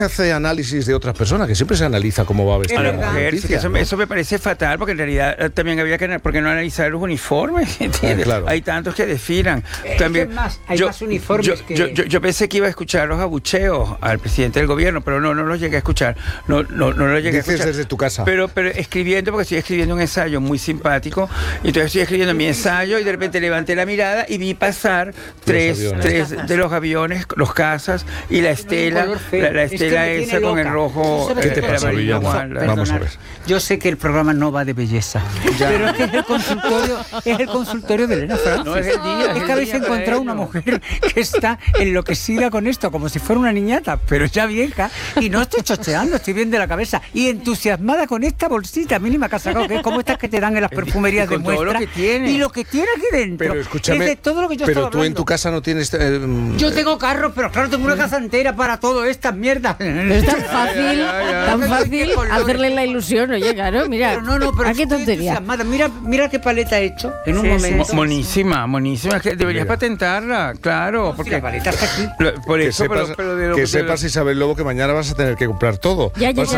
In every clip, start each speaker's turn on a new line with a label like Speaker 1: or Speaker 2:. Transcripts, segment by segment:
Speaker 1: hace análisis de otras personas, que siempre se analiza cómo va a vestir
Speaker 2: a la
Speaker 1: la
Speaker 2: mujer,
Speaker 1: noticia, ¿no?
Speaker 2: eso me parece fatal, porque en realidad también había que, ¿por qué no analizar los uniformes? ¿Entiendes?
Speaker 1: Claro.
Speaker 2: Hay tantos que desfilan. También,
Speaker 3: hay más uniformes
Speaker 2: yo pensé que iba a escuchar los abucheos al presidente del gobierno, pero no los llegué a escuchar. No lo llegué a escuchar.
Speaker 1: Desde tu casa.
Speaker 2: Pero escribiendo, porque estoy escribiendo un ensayo muy simpático, y entonces estoy escribiendo mi ensayo y de repente levanté la mirada y vi pasar tres de los aviones, los cazas y la estela, la estela esa con el rojo.
Speaker 1: ¿Qué te pasa, Villano? Vamos a ver.
Speaker 3: Yo sé que el programa no va de belleza, pero es que es el consultorio de Elena Francis.
Speaker 2: No, es el día,
Speaker 3: es que habéis encontrado una mujer que está enloquecida con esto, como si fuera una niñata, pero ya vieja, y no estoy chocheando, estoy bien de la cabeza, y entusiasmada con esta bolsita mínima que ha sacado, que es como estas que te dan en las perfumerías de muestra,
Speaker 2: todo lo que tiene.
Speaker 3: y lo que tiene aquí dentro.
Speaker 1: Pero escúchame,
Speaker 3: es de todo lo que yo
Speaker 1: pero
Speaker 3: estaba
Speaker 1: tú en
Speaker 3: hablando.
Speaker 1: tu casa no tienes...
Speaker 3: Yo tengo carros, pero claro, tengo una casa entera para todo estas mierdas.
Speaker 4: No es tan fácil, hacerle la ilusión, oye, claro, mira,
Speaker 3: pero
Speaker 4: ¿a qué tontería?
Speaker 3: Mira qué paleta he hecho en un momento.
Speaker 2: Monísima, que deberías
Speaker 1: Mira.
Speaker 2: patentarla, claro, porque
Speaker 3: la paleta está aquí.
Speaker 2: Por
Speaker 1: Que
Speaker 2: eso,
Speaker 1: sepas, que sepas, Isabel Lobo, que mañana vas a tener que comprar todo.
Speaker 4: Ya.
Speaker 3: Pero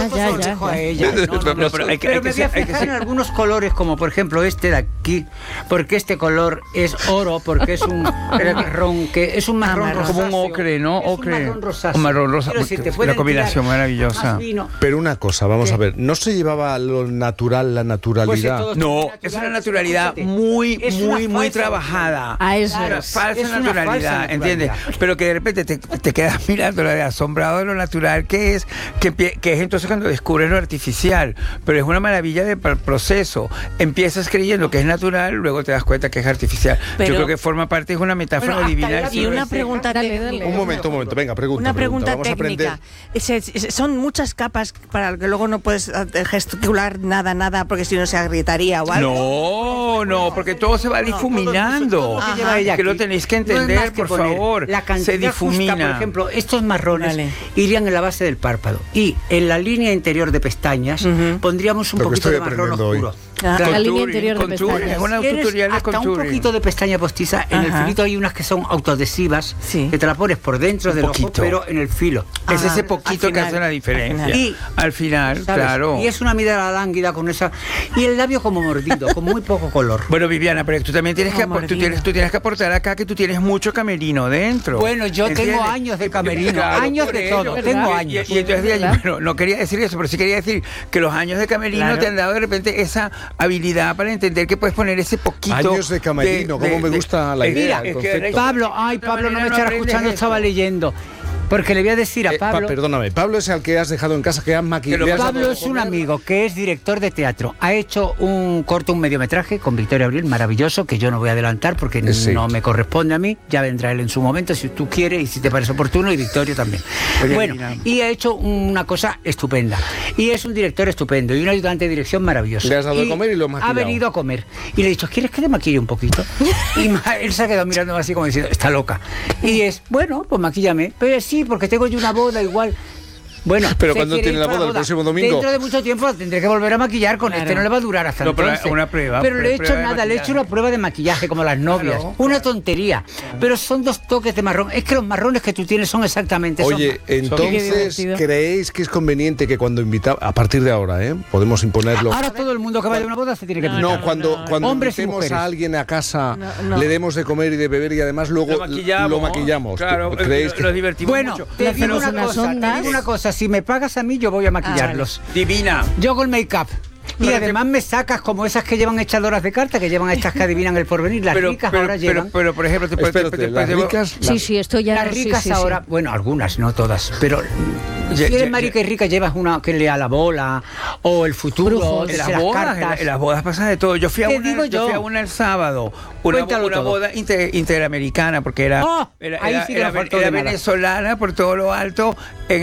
Speaker 3: me voy a fijar en algunos colores, como por ejemplo este de aquí, porque este color es oro, porque es un marrón, que es un marrón rosáceo.
Speaker 2: como un ocre, ¿no?
Speaker 3: Es
Speaker 2: Ocre.
Speaker 3: un marrón rosáceo.
Speaker 2: Un marrón rosa.
Speaker 3: Pero si te
Speaker 2: La
Speaker 3: pueden
Speaker 2: combinación
Speaker 3: tirar
Speaker 2: maravillosa.
Speaker 3: más vino.
Speaker 1: Pero una cosa, vamos a ver, ¿no se llevaba lo natural, la naturalidad?
Speaker 3: Pues
Speaker 2: No, es una naturalidad muy
Speaker 3: falsa
Speaker 2: trabajada.
Speaker 4: A eso
Speaker 2: Una
Speaker 4: es.
Speaker 2: falsa
Speaker 3: Es una
Speaker 2: naturalidad,
Speaker 3: falsa
Speaker 2: ¿entiendes? Pero que de repente te quedas mirando de asombrado de lo natural que es, que es entonces cuando descubres lo artificial. Pero es una maravilla del proceso. Empiezas creyendo que es natural, luego te das cuenta que es artificial.
Speaker 4: Pero,
Speaker 2: yo creo que forma parte, es una metáfora divina.
Speaker 5: Y una pregunta,
Speaker 1: Un momento, venga, pregunta.
Speaker 5: una pregunta
Speaker 1: Vamos a aprender.
Speaker 5: técnica. Son muchas capas para que luego no puedes gesticular nada, porque si no se agrietaría o algo.
Speaker 2: No, porque todo se va difuminando.
Speaker 3: Todo lo que lleva ella
Speaker 2: que lo
Speaker 3: aquí.
Speaker 2: tenéis que
Speaker 3: No es
Speaker 2: entender,
Speaker 3: más que
Speaker 2: por
Speaker 3: poner
Speaker 2: favor.
Speaker 3: la cantidad
Speaker 2: Se difumina.
Speaker 3: justa. Por ejemplo, estos marrones
Speaker 5: Vale.
Speaker 3: irían en la base del párpado y en la línea interior de pestañas pondríamos un
Speaker 1: Lo que
Speaker 3: poquito de
Speaker 1: estoy
Speaker 3: marrón
Speaker 1: aprendiendo
Speaker 3: oscuro.
Speaker 4: La línea interior de
Speaker 2: Contouring,
Speaker 4: pestañas.
Speaker 2: es una
Speaker 3: ¿Quieres
Speaker 2: tutorial de
Speaker 3: hasta un
Speaker 2: contouring.
Speaker 3: poquito de pestaña postiza? En el
Speaker 5: Ajá.
Speaker 3: filito hay unas que son autoadhesivas,
Speaker 5: Sí.
Speaker 3: que te la pones por dentro
Speaker 2: Un
Speaker 3: del ojo,
Speaker 2: poquito.
Speaker 3: pero en el filo.
Speaker 2: Es
Speaker 5: Ajá,
Speaker 2: ese poquito
Speaker 5: al
Speaker 2: que
Speaker 5: final,
Speaker 2: hace la diferencia.
Speaker 3: Y-
Speaker 2: Al final,
Speaker 3: ¿Sabes?
Speaker 2: claro.
Speaker 3: Y es una mirada lánguida con esa... Y el labio como mordido, con muy poco color.
Speaker 2: Bueno, Viviana, pero tú también tienes que, tú tienes que aportar acá que tú tienes mucho camerino dentro.
Speaker 3: Bueno, yo tengo
Speaker 2: ¿Entiendes?
Speaker 3: años de camerino,
Speaker 2: Claro,
Speaker 3: años
Speaker 2: por
Speaker 3: de
Speaker 2: ello.
Speaker 3: todo, tengo años.
Speaker 2: Y entonces,
Speaker 4: ¿verdad?
Speaker 2: bueno, no quería decir eso, pero sí quería decir que los años de camerino
Speaker 5: Claro.
Speaker 2: te han dado de repente esa habilidad para entender que puedes poner ese poquito.
Speaker 1: Años de camerino, cómo me gusta la idea, el concepto.
Speaker 3: Pablo, Pablo no me estará escuchando, estaba leyendo. Porque le voy a decir a Pablo...
Speaker 1: Perdóname, Pablo es el que has dejado en casa, que has maquillado.
Speaker 3: Pablo es un amigo que es director de teatro. Ha hecho un corto, un mediometraje con Victoria Abril, maravilloso, que yo no voy a adelantar porque
Speaker 1: Sí.
Speaker 3: no me corresponde a mí. Ya vendrá él en su momento, si tú quieres y si te parece oportuno, y Victoria también.
Speaker 2: Oye,
Speaker 3: Bueno,
Speaker 2: mira.
Speaker 3: y ha hecho una cosa estupenda. Y es un director estupendo y un ayudante de dirección maravilloso.
Speaker 1: Le has dado de comer y lo has
Speaker 3: Ha
Speaker 1: maquillado.
Speaker 3: venido a comer. Y le he dicho, ¿quieres que te maquille un poquito? Y él se ha quedado mirándome así como diciendo, está loca. Y es, bueno, pues maquíllame. Pero sí, porque tengo yo una boda igual. Bueno,
Speaker 1: Pero
Speaker 3: se
Speaker 1: ¿cuándo
Speaker 3: quiere
Speaker 1: tiene
Speaker 3: ir
Speaker 1: la
Speaker 3: para
Speaker 1: boda? ¿El próximo domingo?
Speaker 3: Dentro de mucho tiempo tendré que volver a maquillar con este, no le va a durar hasta
Speaker 2: No, pero
Speaker 3: entonces.
Speaker 2: una prueba,
Speaker 3: Pero le he
Speaker 2: prueba
Speaker 3: hecho
Speaker 2: de
Speaker 3: nada, le he
Speaker 2: maquillaje.
Speaker 3: hecho una prueba de maquillaje como las novias.
Speaker 2: Claro.
Speaker 3: Una tontería. Pero son 2 toques de marrón. Es que los marrones que tú tienes son exactamente esos.
Speaker 1: Oye,
Speaker 4: Qué
Speaker 1: entonces,
Speaker 4: divertido.
Speaker 1: ¿creéis que es conveniente que cuando invitamos, a partir de ahora, podemos imponerlo?
Speaker 3: Ahora todo el mundo que vaya a una boda se tiene que pintar.
Speaker 1: No, cuando
Speaker 3: Hombres y
Speaker 1: invitemos
Speaker 3: mujeres.
Speaker 1: a alguien a casa,
Speaker 5: No.
Speaker 1: le demos de comer y de beber y además luego lo maquillamos.
Speaker 2: Claro,
Speaker 1: ¿Creéis que
Speaker 2: nos divertimos
Speaker 3: Bueno,
Speaker 2: mucho.
Speaker 3: te digo
Speaker 4: Hacemos
Speaker 3: una
Speaker 4: unas
Speaker 3: cosa,
Speaker 4: ondas.
Speaker 3: si me pagas a mí yo voy a maquillarlos.
Speaker 2: Divina.
Speaker 3: Yo hago el make-up. Y además me sacas como esas que llevan echadoras de cartas, que llevan estas que adivinan el porvenir. Las ricas ahora llevan.
Speaker 2: Pero, por ejemplo,
Speaker 1: Espérate, las ricas...
Speaker 4: Sí, esto ya...
Speaker 3: Las ricas
Speaker 4: sí, sí,
Speaker 3: ahora, bueno, algunas, no todas, pero si eres marica y rica llevas una que lea la bola o el futuro,
Speaker 4: Brujos.
Speaker 2: En
Speaker 3: las
Speaker 2: las bodas,
Speaker 3: cartas.
Speaker 2: en las bodas pasa de todo. Yo fui a
Speaker 3: Te
Speaker 2: una,
Speaker 3: digo
Speaker 2: yo
Speaker 3: yo.
Speaker 2: fui a una el sábado, una
Speaker 3: Cuéntalo todo.
Speaker 2: boda interamericana, porque era,
Speaker 3: Oh, ahí sí que no faltó
Speaker 2: era
Speaker 3: de nada.
Speaker 2: venezolana por todo lo alto en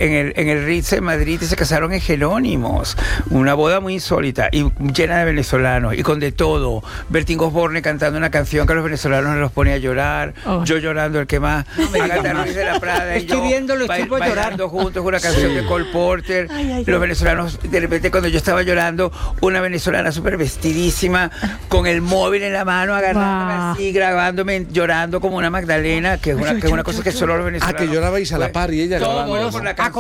Speaker 2: el Ritz en Madrid y se casaron en Jerónimos. Una boda muy insólita y llena de venezolanos y con de todo. Bertín Osborne cantando una canción que a los venezolanos los pone a llorar, yo llorando el que más, Agatha Ruiz de la Prada y
Speaker 3: Estoy
Speaker 2: yo
Speaker 3: viéndolo, estoy por llorar.
Speaker 2: bailando juntos una canción de Cole Porter. Los venezolanos, de repente cuando yo estaba llorando, una venezolana súper vestidísima con el móvil en la mano agarrándome
Speaker 4: Wow.
Speaker 2: así, grabándome, llorando como una Magdalena, que es una cosa que solo los venezolanos
Speaker 1: Ah, que llorabais a la par y ella
Speaker 2: todo
Speaker 1: grabando.
Speaker 2: por la
Speaker 3: Ah,
Speaker 2: canción.